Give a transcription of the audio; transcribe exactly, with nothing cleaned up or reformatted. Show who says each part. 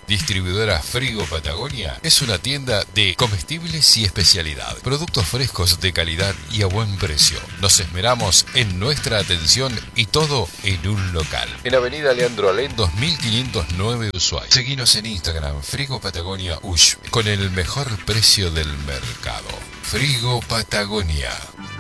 Speaker 1: Distribuidora Frigo Patagonia es una tienda de comestibles y especialidad. Productos frescos de calidad y a buen precio. Nos esmeramos en nuestra atención y todo en un local. En Avenida Leandro Alem dos mil quinientos nueve Ushuaia. Seguinos en Instagram, Frigo Patagonia Ush, con el mejor precio del mercado. Frigo Patagonia.